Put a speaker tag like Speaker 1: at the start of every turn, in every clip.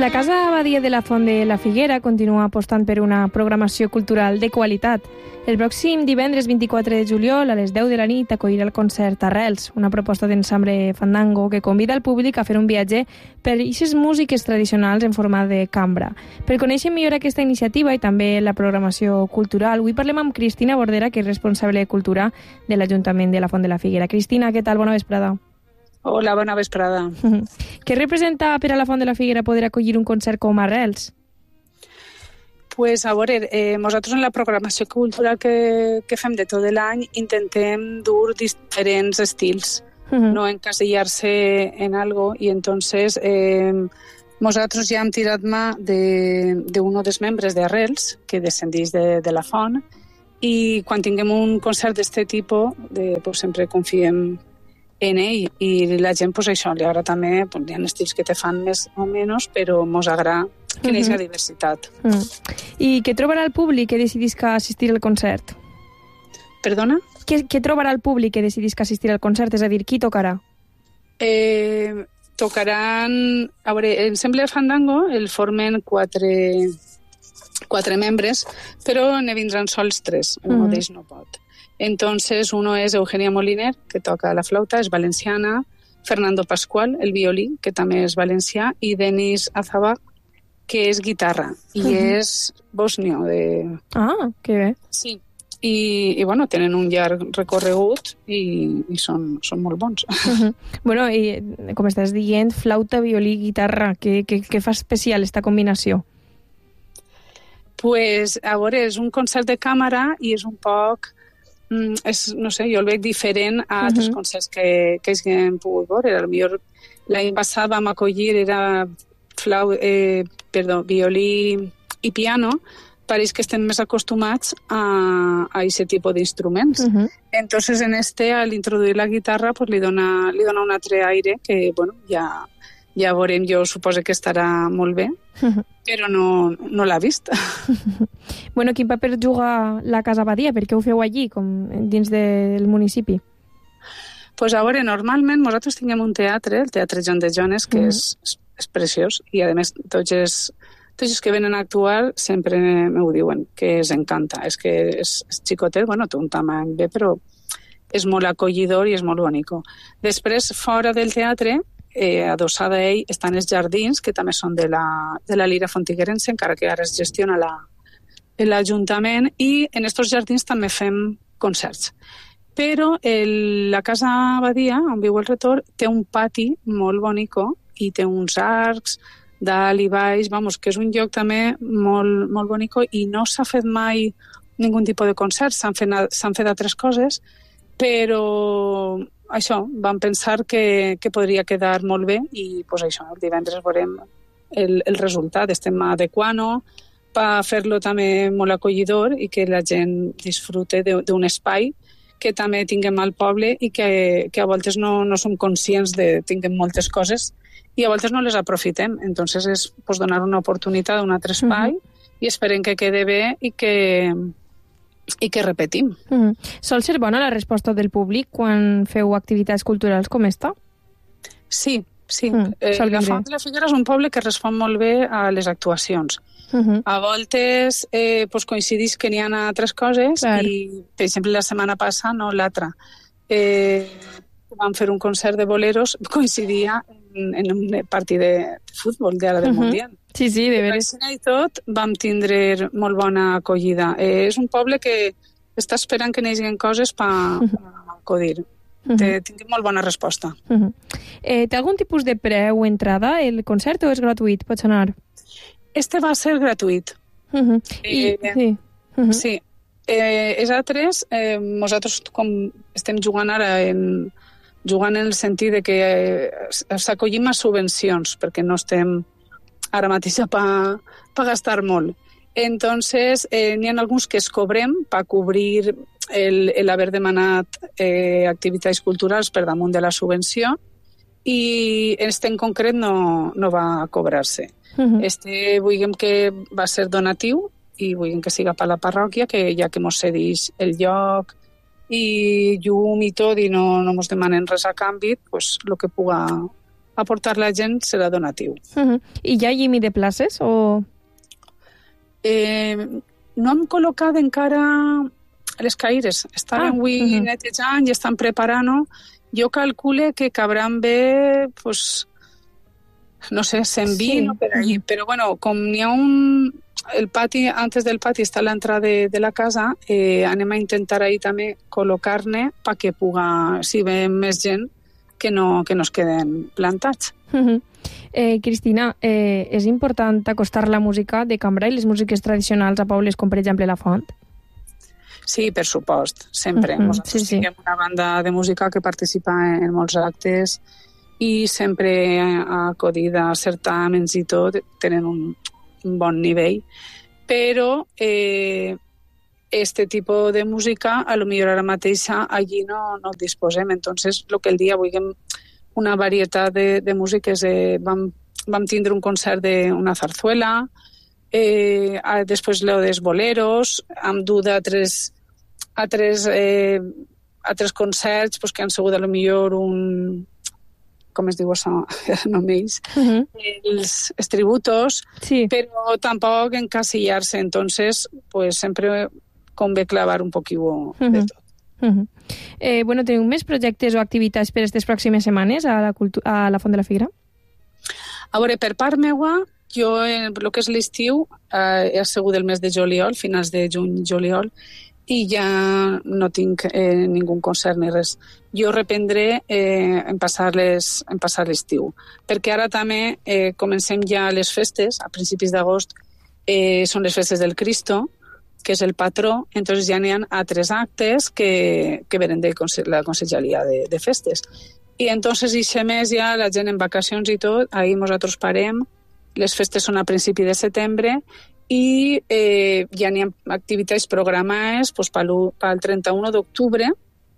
Speaker 1: La Casa Abadia de la Font de la Figuera continua apostant per una programació cultural de qualitat. El pròxim divendres 24 de juliol a les 10 de la nit acollirà el concert Arrels, una proposta d'ensemble fandango que convida el públic a fer un viatge per aquestes músiques tradicionals en format de cambra. Per conèixer millor aquesta iniciativa i també la programació cultural, avui parlem amb Cristina Bordera, que és responsable de cultura de l'Ajuntament de la Font de la Figuera. Cristina, què tal? Bona vesprada.
Speaker 2: Hola, bona vesprada.
Speaker 1: Què representa per a la Font de la Figuera poder acollir un concert com Arrels?
Speaker 2: Pues a veure, nosaltres en la programació cultural que fem de tot l'any intentem dur diferents estils, no encasillar-se en algo, i entonces nosaltres ja hem tirat mà d'un dels membres d'Arrels, que descendeix de la Font, i quan tinguem un concert d'aquest tipus, pues, sempre confiem en ell, i la gent, pues, això, li agrada també, pues, hi ha estils que te fan més o menys, però mos agrada que hi hagi diversitat.
Speaker 1: I què trobarà el públic que decidisca assistir al concert?
Speaker 2: Perdona?
Speaker 1: Què trobarà el públic que decidisca assistir al concert? És a dir, qui tocarà?
Speaker 2: Tocaran... A veure, l'ensemble de fandango el formen quatre membres, però ne vindran sols 3, un d'ells no pot. Entonces, uno es Eugenia Moliner, que toca la flauta, és valenciana, Fernando Pascual, el violí, que també és valencià, i Denis Azaba, que és guitarra, i és bosnio.
Speaker 1: Ah, que bé.
Speaker 2: Sí, i bueno, tenen un llarg recorregut i són molt bons.
Speaker 1: Bueno, i com estàs dient, flauta, violí, guitarra, què fa especial esta combinació?
Speaker 2: Pues, a veure, és un concert de càmera i és un poc... no sé, jo el veig diferent a altres concerts que hem pogut veure. Potser l'any passat vam acollir violí i piano, pareix que estem més acostumats a aquest tipus d'instruments. Entonces, en al introduir la guitarra, pues, li dona un altre aire que, bueno, ja veurem, jo suposo que estarà molt bé, però no l'ha vist.
Speaker 1: Bueno, quin paper juga la Casa Abadia? Per què ho feu allí, com dins del municipi?
Speaker 2: Pues a veure, normalment nosaltres tinguem un teatre, el Teatre Joan de Jones, que és preciós, i a més tots els que venen a actuar sempre m'ho diuen, que els encanta. És que és xicotet, bueno, té un tamany bé, però és molt acollidor i és molt bonic. Després, fora del teatre, adossada a ell, estan els jardins, que també són de la Lira Fontiguerense, encara que ara es gestiona l'Ajuntament, i en aquests jardins també fem concerts. Però la Casa Abadia, on viu el Retor, té un pati molt bonic i té uns arcs dalt i baix, que és un lloc també molt, molt bonic, i no s'ha fet mai ningun tipus de concerts, s'han fet altres coses, però això, vam pensar que podria quedar molt bé, i pues, això, el divendres veurem el resultat. Estem adequant-ho per fer-lo també molt acollidor i que la gent disfrute d'un espai que també tinguem al poble i que a voltes no som conscients de tinguem moltes coses i a voltes no les aprofitem. Entonces és pues, donar una oportunitat d'un altre espai i esperem que quede bé i que repetim.
Speaker 1: Sol ser bona la resposta del públic quan feu activitats culturals com esta?
Speaker 2: Sí. La Font de la Figuera és un poble que respon molt bé a les actuacions. A voltes pues, coincideix que n'hi ha altres coses, i, per exemple, la setmana passada, no l'altra, vam fer un concert de boleros, coincidia en un partit de futbol d'ara del Mundial.
Speaker 1: Sí, de veres.
Speaker 2: I tot vam tindre molt bona acollida. És un poble que està esperant que n'hi coses per acudir. Tinguem molt bona resposta.
Speaker 1: Té algun tipus de preu o entrada el concert o és gratuït? Pots anar?
Speaker 2: Este va ser gratuït. Sí. Els altres, nosaltres com estem jugant ara jugant en el sentit de que s'acollim a subvencions, perquè no estem ara mateix per gastar molt. Entonces, n'hi ha alguns que es cobrem per cobrir l'haver demanat activitats culturals per damunt de la subvenció, i este en concret no va cobrar-se. Este vulguem que va ser donatiu i vulguem que siga per la parròquia, que ja que mos cedeix el lloc i llum i tot i no mos demanen res a canvi, pues, el que puga aportar la gent serà donatiu.
Speaker 1: I hi ha límit de places o...?
Speaker 2: No hem col·locat encara les caires. Estaven avui netejant i estan preparant-ho. Jo calcule que cabran bé, pues, no sé, 120 o per allí. Però bueno, com n'hi ha el pati, antes del pati està l'entrada de la casa, anem a intentar ahir també col·locar-ne perquè puga, si ve més gent, que no es queden plantats.
Speaker 1: Cristina, és important acostar la música de cambra i les músiques tradicionals a pobles com per exemple La Font?
Speaker 2: Sí, per supost, sempre. Nosaltres tinguem una banda de música que participa en molts actes i sempre acudida a certàmens i tot, tenen un bon nivell, però este tipus de música, a lo millor ara mateixa allí no disposem. Entonces, el que el dia vulguem una varietat de músiques, vam tindre un concert d'una zarzuela, després lo dels boleros, hem dut a tres concerts pues, que han sigut a lo millor com es diu això? No m'ells. Els tributos, però tampoc encasillar-se. Entonces, pues, sempre convé clavar un poquillo de tot.
Speaker 1: Bueno, teniu més projectes o activitats per aquestes pròximes setmanes a la Font de la Figuera?
Speaker 2: A veure, per part meua, jo, el que és l'estiu, he sigut el mes de juliol, finals de juny-juliol, i ja no tinc ningú concert ni res. Jo reprendré en passar l'estiu, perquè ara també comencem ja les festes, a principis d'agost són les festes del Cristo, que és el patró, entonces ja n'hi ha altres actes que venen de la Conselleria de Festes. I entonces aquest mes ja la gent en vacacions i tot, ahir nosaltres parem, les festes són a principi de setembre i ja n'hi ha activitats programades pues, pel 31 d'octubre.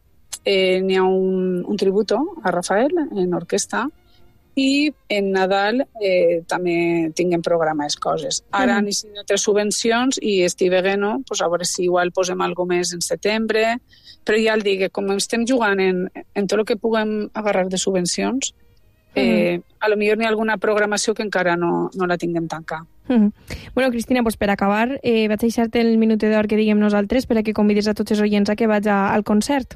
Speaker 2: N'hi ha un tributo a Rafael en orquestra i en Nadal també tinguem programades coses. Ara han iniciat 3 subvencions i estic veient, pues, a veure si igual posem alguna més en setembre, però ja el dic, com estem jugant en tot el que puguem agarrar de subvencions, a lo millor n'hi ha alguna programació que encara no la tinguem tancar.
Speaker 1: Bueno, Cristina, pues per acabar, vaig deixar-te el minut d'or que diguem nosaltres per a que convidis a tots els oients a que vaig al concert.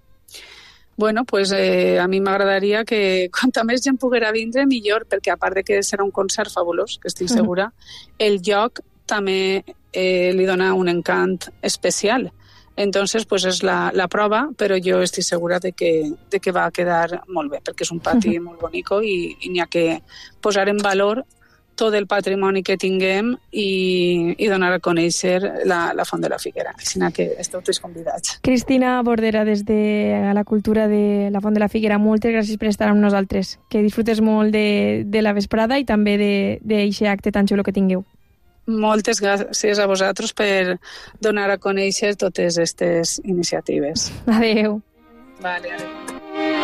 Speaker 2: Bueno, pues a mi m'agradaria que quanta més gent poguera vindre, millor, perquè a part de que serà un concert fabulós, que estic segura, el lloc també li dona un encant especial. Entonces, pues és la prova, però jo estic segura de que va quedar molt bé, perquè és un pati molt bonic i n'hi ha que posar en valor tot el patrimoni que tinguem i donar a conèixer la Font de la Figuera. Així que esteu tots convidats.
Speaker 1: Cristina Bordera, des de la cultura de la Font de la Figuera, moltes gràcies per estar amb nosaltres. Que disfrutes molt de la vesprada i també d'aquest acte tan xulo que tingueu.
Speaker 2: Moltes gràcies a vosaltres per donar a conèixer totes aquestes iniciatives.
Speaker 1: Adéu.
Speaker 2: Vale, adéu.